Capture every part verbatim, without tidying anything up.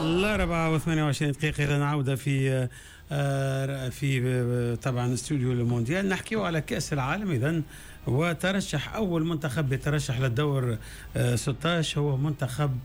الأربعة وثمانية وعشرين دقيقة إلى العودة في في طبعا استوديو المونديال. نحكيو على كأس العالم إذا، وترشح أول منتخب يترشح للدور ستة عشر هو منتخب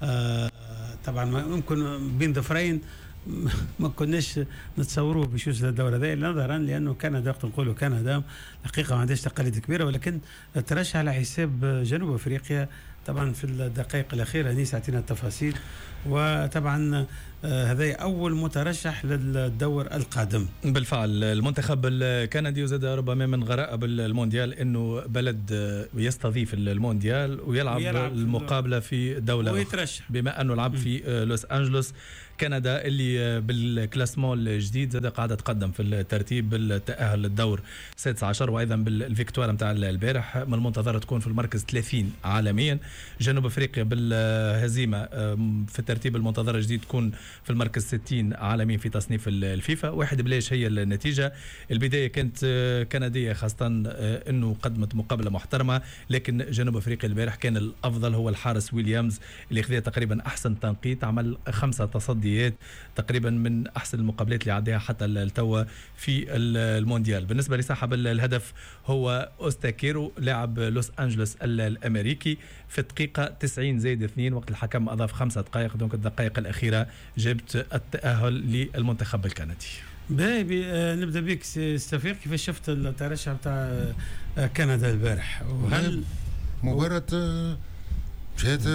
طبعا يمكن بين ظفرين ما كناش نتصوروه باش يوصل للدور هذا، نظرا لانه كندا وقت نقولوا كندا حقيقه ما عندهاش تقاليد كبيره، ولكن ترشح على حساب جنوب افريقيا طبعا في الدقائق الاخيره. نيس اعطينا التفاصيل، وطبعا آه هذا اول مترشح للدور القادم. بالفعل المنتخب الكندي وزاد ربما من غرائب المونديال انه بلد يستضيف المونديال ويلعب, ويلعب المقابله في دوله ويترشح، بما انه لعب في لوس انجلوس. كندا اللي بالكلاسمون الجديد زاد قاعده تقدم في الترتيب بالتاهل للدور السادس عشر، وايضا بالفيكتوار نتاع البارح من المنتظر تكون في المركز ثلاثين عالميا. جنوب افريقيا بالهزيمه في الترتيب المنتظر الجديد تكون في المركز ستين عالميا في تصنيف الفيفا. واحد بلاش هي النتيجه. البدايه كانت كنديه، خاصه انه قدمت مقابله محترمه، لكن جنوب افريقيا البارح كان الافضل هو الحارس ويليامز اللي خذا تقريبا احسن تنقيط، عمل خمسه تصديات تقريبا من احسن المقابلات اللي عداها حتى التوا في المونديال. بالنسبه لصاحب الهدف هو اوستاكيرو لاعب لوس انجلوس الامريكي في الدقيقه تسعين زائد اثنين، وقت الحكم اضاف خمسة دقائق، دونك الدقائق الاخيره جابت التاهل للمنتخب الكندي. باهي آه نبدا بك استفيق، كيفاش شفت الترشح بتاع آه كندا البارح؟ وهل مباراه مشات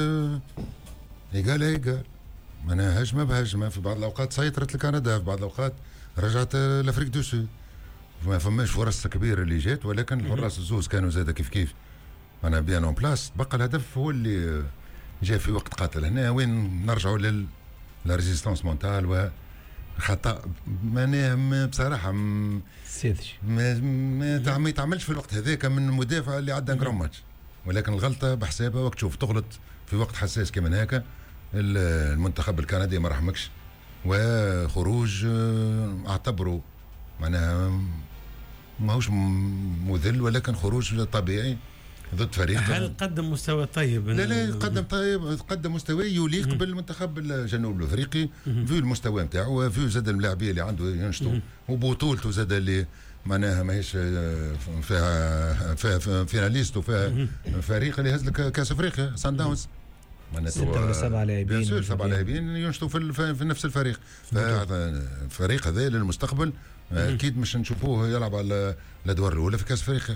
ايجال ايجال، معناها هجمه بهجمه، في بعض الاوقات سيطرت لكندا، في بعض الاوقات رجعت لافريك دو سود، ما فماش فرص كبيره اللي جات، ولكن الحراس الزوز كانوا زاده كيف كيف انا بيان اون بلاس. بقى الهدف هو اللي جاء في وقت قاتل، هنا وين نرجعوا لل لا ريزيستانس مونتال و خطا معناها بصراحه سيدش ما ما ما يتعملش في الوقت هذاك من المدافع اللي عدى جرام ماتش، ولكن الغلطه بحسابها وقت تشوف تغلط في وقت حساس كمان هكا. المنتخب الكندي ما رحمكش، وخروج اعتبره معناها ماهوش مذل، ولكن خروج طبيعي ضد فريق. هل قدم مستوى طيب؟ لا لا قدم طيب، قدم مستوى يليق بالمنتخب الجنوب الافريقي في المستوى نتاعو، وفي زاد الملاعبيه اللي عنده ينشطوا، وبطولته زاد اللي معناها ماهيش فيها فيها فيناليست، وفيها فريق اللي هز لك كاس افريقيا سان داونز، ستة ولا سبعة لاعبين، بيان سبعة لاعبين ينشطوا في, في نفس الفريق. فالفريق هذا للمستقبل اكيد مش نشوفوه يلعب على الادوار الاولى في كاس افريقيا.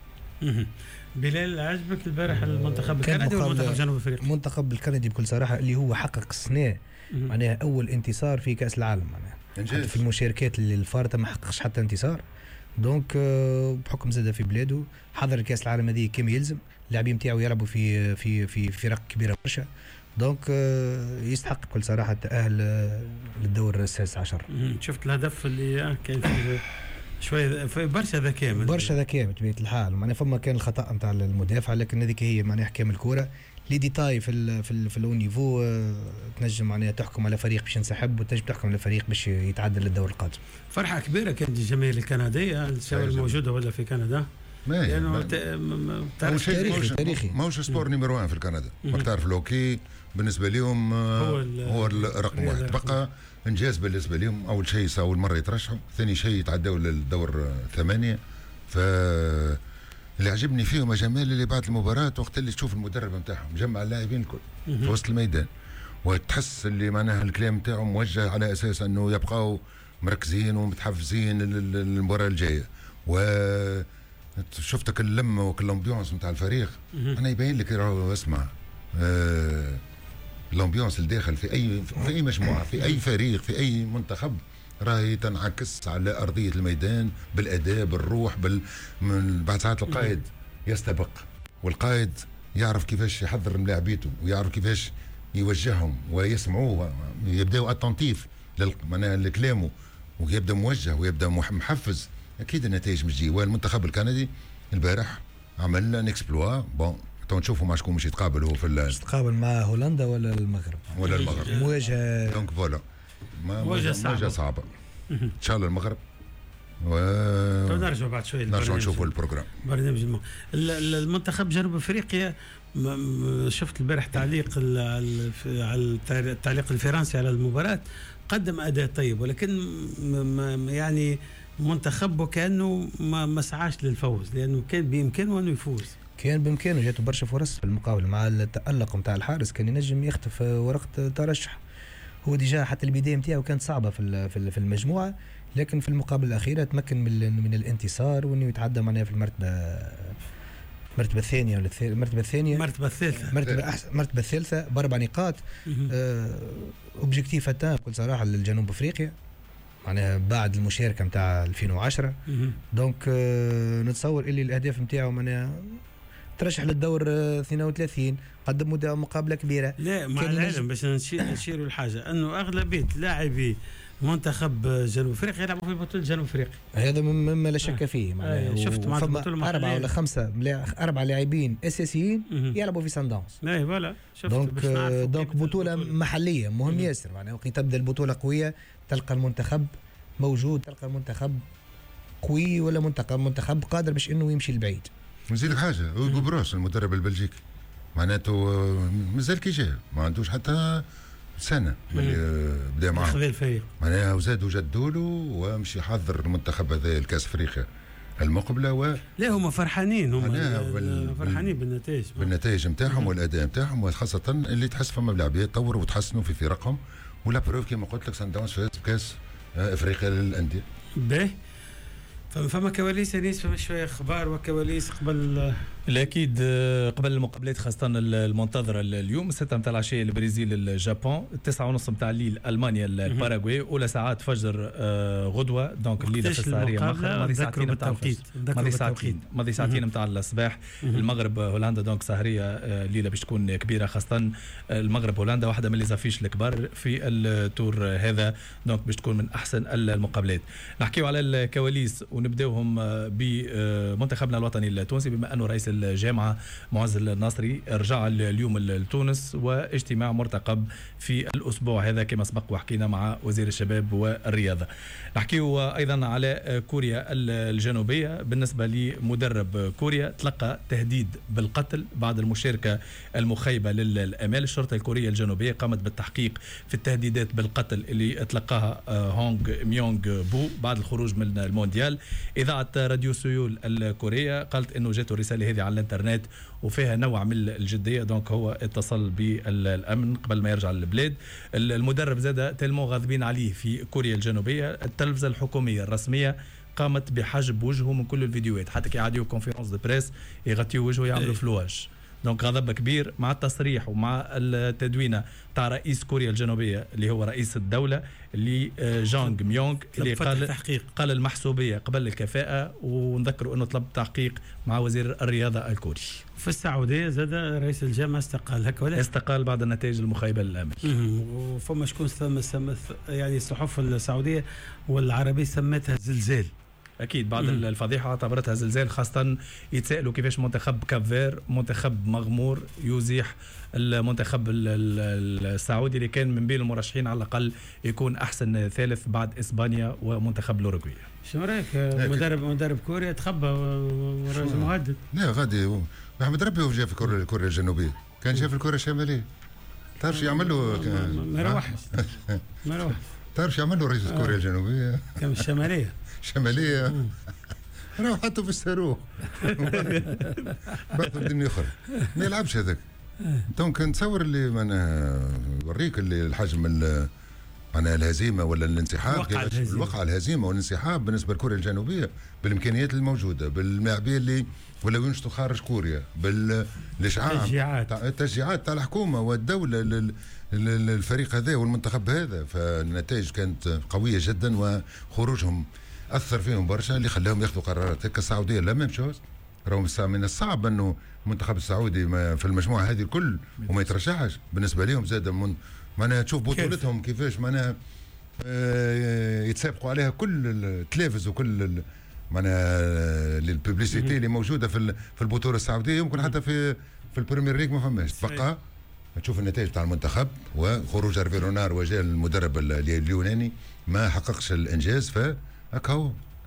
بلال، عجبك البارح المنتخب الكندي والمنتخب جنوب افريقيا؟ المنتخب الكندي بكل صراحه اللي هو حقق السنه معناها اول انتصار في كاس العالم، معناها في المشاركات اللي الفارطه ما حققش حتى انتصار. دونك بحكم زاد في بلاده حضر كاس العالم هذه كما يلزم، اللاعبين نتاعو يلعبوا في في في فرق كبيره برشا، دونك يستحق بكل صراحه التاهل للدور السادس عشر. شفت الهدف اللي كان فيه شويه برشا ذكاء برشا ذكاء بطبيعه الحال، معناها فما كان الخطا نتاع المدافع، لكن هذيك هي معناها حكام الكره لي ديتاي في ال في ال في اللو نيفو تنجم معناها تحكم على فريق باش ينسحب، وتنجم تحكم على فريق باش يتعدل للدور القادم. فرحه كبيره كانت الجماهير الكنديه، الشوارع الموجوده ولا في كندا، لانه تاريخي تاريخي ماهوش سبور نيميرو واحد في كندا. راك تعرف لوكي بالنسبه لهم هو, هو الرقم واحد، بقى انجاز بالنسبه لهم. اول شيء اول مره يترشحوا، ثاني شيء يتعدوا للدور ثمانيه. ف اللي عجبني فيهم يا جمال اللي بعد المباراه وقت اللي تشوف المدرب نتاعهم جمع اللاعبين الكل في وسط الميدان، وتحس اللي معناها الكلام نتاعهم موجه على اساس انه يبقاو مركزين ومتحفزين للمباراه الجايه. و شفتك اللمه والامبيونس نتاع الفريق، انا يبين لك راهو اسمع آه الامبيونس اللي داخل في اي في اي مجموعه في اي فريق في اي منتخب راهي تنعكس على ارضيه الميدان بالاداء بالروح بال بعد ساعات القائد يستبق، والقائد يعرف كيفاش يحضر ملاعبيته ويعرف كيفاش يوجههم ويسمعوه، يبداو اتونتيف معناها لكلامه، ويبدا موجه ويبدا محفز. اكيد النتائج مش تجي. والمنتخب الكندي البارح عمل ان اكسبلوا بون. تو نشوفوا مع شكون مش يتقابل هو في يتقابل مع هولندا ولا المغرب ولا المغرب مواجهه دونك فوالا مواجهه صعبه, صعبة. ان شاء الله المغرب و نرجع بعد شويه نرجع نشوفوا البروجرام. برنامج الم... المنتخب جنوب افريقيا شفت البارح تعليق على التعليق الفرنسي على المباراه، قدم اداء طيب ولكن يعني منتخبه كانه ما مسعاش للفوز، لانه كان بامكانه انه يفوز. كان بامكانه، جاته برشا فرص في المقابله مع التألق نتاع الحارس، كان ينجم يخطف ورقه ترشح. هو ديجا حتى البدايه نتاعو كانت صعبه في في المجموعه، لكن في المقابله الاخيره تمكن من من الانتصار وانه يتعدى معناها في المرتبه المرتبه الثانيه ولا المرتبه الثانيه المرتبه الثالثه مرتبه احسن المرتبه الثالثه باربع نقاط. آه اوبجيكتيف اتان بكل صراحه للجنوب افريقيا معناها بعد المشاركه نتاع ألفين وعشرة. دونك آه نتصور اللي الاهداف نتاعو معناها ترشح للدور اثنين وثلاثين، قدم مقابله كبيره. لا مع العلم باش نشيروا الحاجه انه اغلبيه لاعبي منتخب جنوب افريقيا يلعبوا في بطوله جنوب افريقيا، هذا مما لا شك فيه. آه. شفت مع البطوله اربعه ولا خمسه اربعه لاعبين اساسيين يلعبوا في سان داونز. اي فوالا شفت. دونك دونك بطوله محليه مهم ياسر، معناها وقت تبدا البطوله قويه تلقى المنتخب موجود، تلقى المنتخب قوي ولا منتخب منتخب قادر باش انه يمشي لبعيد. نزيدك حاجه، هو بروس المدرب البلجيكي معناته مازال كي جا ما عندوش حتى سنه اللي بدا معاه الفريق معناها، وزادوا جدوا له ومشي حضر المنتخب هذا الكاس افريقيا المقبله. و لا هم فرحانين، هم بال... فرحانين بالنتائج بالنتائج نتاعهم والاداء نتاعهم، وخاصه اللي تحس فما لاعبين يتطوروا وتحسنوا في فرقهم، ولا بروف كما قلت لك سان داونز فاز بكاس افريقيا للانديه. باهي فما كواليس انيس، فما شويه اخبار وكواليس قبل اكيد قبل المقابلات خاصه المنتظره اليوم ستة متاع العشيه البرازيل اليابان، تسعة ونص متاع الليل المانيا الباراغواي، اولى ساعات فجر غدوه. دونك الليله في السهريه ماخر ماضي ساعتين متاع ماضي ساعتين ماضي ساعتين متاع الصباح. المغرب هولندا دونك سهريه الليله باش تكون كبيره، خاصه المغرب هولندا واحده من لي زافيش الكبار في التور هذا، دونك باش تكون من احسن المقابلات. نحكيو على الكواليس ونبداوهم بمنتخبنا الوطني التونسي، بما انه رئيس الجامعة معز الناصري رجع اليوم لتونس، واجتماع مرتقب في الأسبوع هذا كما سبق وحكينا مع وزير الشباب والرياضة. نحكيو أيضا على كوريا الجنوبية. بالنسبة لمدرب كوريا تلقى تهديد بالقتل بعد المشاركة المخيبة للأمال. الشرطة الكورية الجنوبية قامت بالتحقيق في التهديدات بالقتل اللي تلقاها هونغ ميونغ بو بعد الخروج من المونديال. إذاعة راديو سيول الكورية قالت أنه جاته الرسالة هذه على الانترنت وفيها نوع من الجديه، دونك هو اتصل بالامن قبل ما يرجع للبلاد. المدرب زاد تلمو غاضبين عليه في كوريا الجنوبيه، التلفزه الحكوميه الرسميه قامت بحجب وجهه من كل الفيديوهات، حتى كي عاديو كونفيرونس دو بريس يغطيو وجهه يعملوا فلواج. دونك غضب كبير مع التصريح ومع التدوينه تاع رئيس كوريا الجنوبيه اللي هو رئيس الدوله اللي جونغ ميونغ اللي قال تحقيق. قال المحسوبيه قبل الكفاءه، ونذكروا انه طلب تحقيق مع وزير الرياضه الكوري. في السعوديه زاد رئيس الجامعه استقال هكا ولا استقال بعد النتائج المخيبه للامل. وفما شكون سمى يعني الصحف السعوديه والعربيه سمتها زلزال. اكيد بعد مم. الفضيحه اعتبرتها زلزال، خاصه يتسائلوا كيفاش منتخب كافير منتخب مغمور يزيح المنتخب السعودي اللي كان من بين المرشحين على الاقل يكون احسن ثالث بعد اسبانيا ومنتخب الاوروغواي. شو رايك مدرب مدرب كوريا تخبى ورجل مهدد؟ لا غادي محمد ربي جا في كوريا كوريا الجنوبيه، كان جا في كوريا الشماليه تعرف يعمل له ما يروحش ما يروحش تعرف يعمل له رئيس كوريا الجنوبيه كان الشماليه شماليه راهو حطوا في الصاروخ بعد الدنيا اخرى ما يلعبش هذاك. دونك نتصور اللي معناها يوريك اللي الحجم معناها الهزيمه ولا الانسحاب، الوقع الهزيمه والانسحاب بالنسبه لكوريا الجنوبيه بالامكانيات الموجوده باللاعبين اللي ولاو ينشطوا خارج كوريا بالاشعاع التشجيعات تاع الحكومه والدوله للفريق هذا والمنتخب هذا، فالنتائج كانت قويه جدا وخروجهم اثر فيهم برشا اللي خلاهم ياخذوا قرارات هكا. السعوديه لا ميم شوز، راهو من الصعب انه المنتخب السعودي في المجموعه هذه الكل وما يترشحش بالنسبه لهم زاد من معناها تشوف بطولتهم كيفاش معناها يتسابقوا عليها كل التلفز وكل معناها الببليسيتي اللي موجوده في في البطوله السعوديه، يمكن حتى في في البريمير ليج ما فماش. تبقى تشوف النتائج تاع المنتخب وخروج هيرفي رونار وجاء المدرب اليوناني ما حققش الانجاز، فهكا هو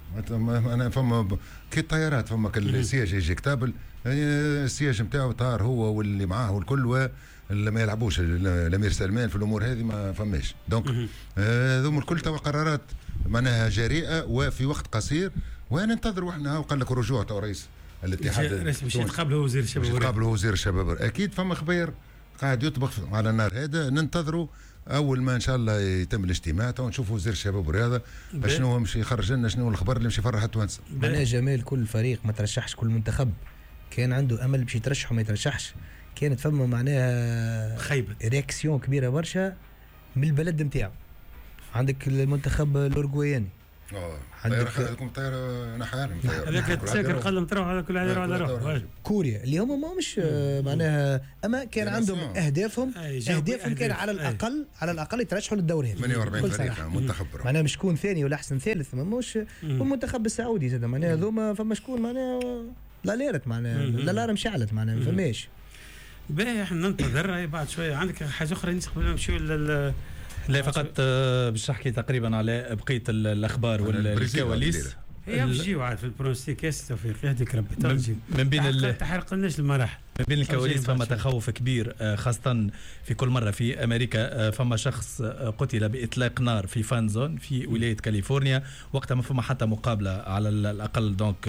انا فما كي الطيارات فما كالسياج يجيكتابل السياج نتاعو طار هو واللي معاه والكل اللي ما يلعبوش الامير سلمان في الامور هذه ما فماش. دونك هذوم الكل توا قرارات معناها جريئه وفي وقت قصير، وانا ننتظروا احنا وقال لك رجوع تو رئيس الاتحاد مش يتقابلوا وزير الشباب يتقابلوا وزير الشباب اكيد فما خبير قاعد يطبخ على النار هذا. ننتظروا اول ما ان شاء الله يتم الاجتماع تو نشوفوا وزير الشباب والرياضه شنو مش يخرج لنا شنو الخبر اللي مش يفرح التوانسه. معناها جمال كل فريق ما ترشحش، كل منتخب كان عنده امل باش يترشح وما يترشحش، كانت فما معناها خيبه رياكسيون كبيره برشا من البلد نتاعو. عندك المنتخب الاورجواياني اه طياره خذلكم طياره نحار هذاك التساكر قلم تروح على كل عيار على روح. كوريا اللي هم ما مش معناها اما كان عندهم اهدافهم اهدافهم كان على الاقل على الاقل يترشحوا للدوري هذا ثمانية وأربعين فريق منتخب معناها مش شكون ثاني ولا احسن ثالث مش والمنتخب السعودي زاد معناها هذوما فما شكون معناها لا ليرت معناها لا لارم شعلت معناها ما فماش. باهي احنا ننتظر بعد شويه. عندك حاجه اخرى قبل ما نمشيو لل لا فقط باش نحكي تقريبا على بقيه الاخبار والكواليس. هي بيجيو عاد في البرونستيك يا توفيق يهديك ربي ترجي من بين تحرق لناش المراحل. من بين الكواليس فما تخوف كبير خاصة في كل مرة في أمريكا. فما شخص قتل بإطلاق نار في فانزون في ولاية كاليفورنيا وقتها ما فما حتى مقابلة على الأقل. دونك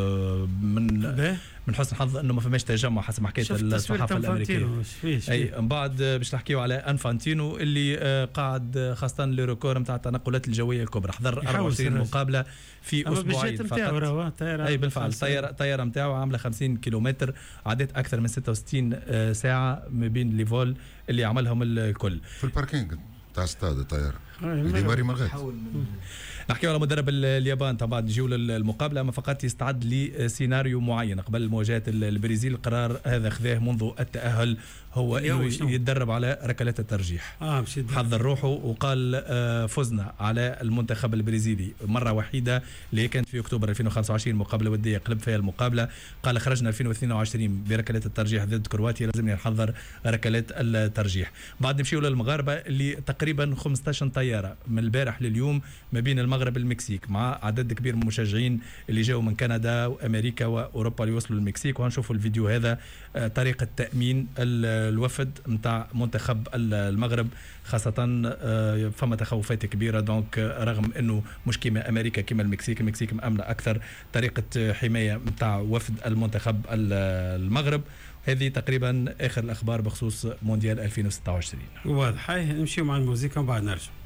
من من حسن حظ انه ما فماش تجمع حسب ما حكيت الصحافه الامريكيه. اي من بعد باش نحكيو على انفانتينو اللي قاعد خاصه للريكور نتاع التنقلات الجويه الكبرى، حضر أربعة وعشرين مقابله في اسبوعين فقط. اي بالفعل الطياره الطياره نتاعو عامله خمسين كيلومتر، عدت اكثر من ستة وستين ساعه ما بين لي فول اللي عملهم الكل في الباركينج تاع استاد الطياره اللي ماري ملغات. نحكي على مدرب اليابان طبعا نجيو للمقابله، اما فقط يستعد لسيناريو معين قبل مواجهه البرازيل. القرار هذا خذاه منذ التاهل هو انه يتدرب على ركلات الترجيح. اه حضر روحه وقال آه فزنا على المنتخب البرازيلي مره وحيده اللي كانت في اكتوبر ألفين وخمسة وعشرين مقابله وديه قلب فيها المقابله. قال خرجنا ألفين واثنين وعشرين بركلات الترجيح ضد كرواتيا، لازمني نحضر ركلات الترجيح. بعد نمشيو للمغاربه اللي تقريبا خمسة عشر طياره من البارح لليوم ما بين المغرب والمكسيك، مع عدد كبير من المشجعين اللي جاوا من كندا وامريكا واوروبا اللي وصلوا للمكسيك. وهنشوفوا الفيديو هذا آه طريقه تامين الوفد نتاع منتخب المغرب، خاصة فما تخوفات كبيرة. دونك رغم انه مش كيما امريكا كيما المكسيك، المكسيك مأمنة اكثر طريقة حماية نتاع وفد المنتخب المغرب. هذه تقريبا اخر الاخبار بخصوص مونديال ألفين وستة وعشرين. واضح. هاي نمشيو مع الموسيقى وبعد نرجع.